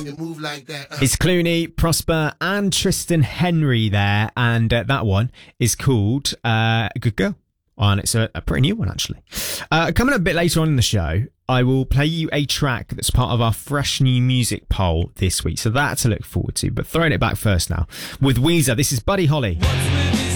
you move like that. It's Clooney, Prosper, and Tristan Henry there, and that one is called Good Girl. And it's a pretty new one, actually. Coming up a bit later on in the show, I will play you a track that's part of our fresh new music poll this week. So that to look forward to. But throwing it back first now with Weezer. This is Buddy Holly.